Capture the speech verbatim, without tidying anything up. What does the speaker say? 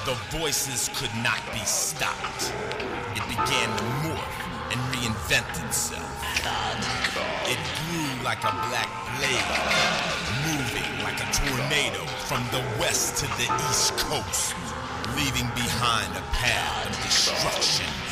The voices could not be stopped. It began to morph and reinvent itself. It grew like a black blade, moving like a tornado from the west to the east coast, leaving behind a path of destruction